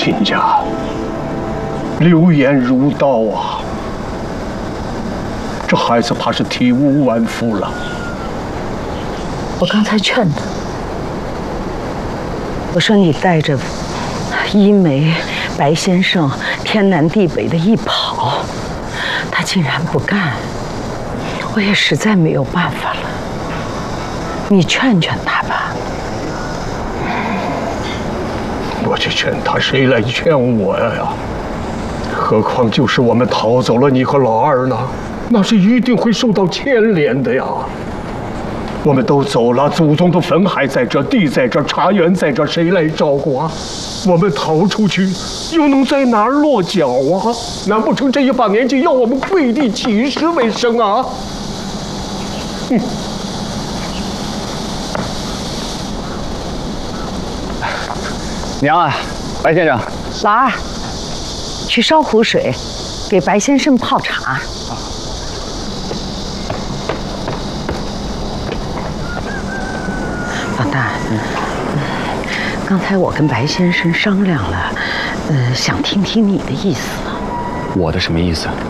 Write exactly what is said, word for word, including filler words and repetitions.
亲家流言如刀啊，这孩子怕是体无完肤了。 我刚才劝他，我说你带着一梅、白先生天南地北的一跑，他竟然不干，我也实在没有办法了。你劝劝他吧。 我去劝他，谁来劝我呀？何况就是我们逃走了你和老二呢，那是一定会受到牵连的呀。我们都走了，祖宗的坟还在这，地在这，茶园在这，谁来照顾啊？我们逃出去，又能在哪儿落脚啊？难不成这一把年纪要我们跪地乞食为生啊？嗯。 娘啊，白先生， 老二，去烧壶水，给白先生泡茶。老大，嗯，刚才我跟白先生商量了，呃，想听听你的意思。 我的什么意思？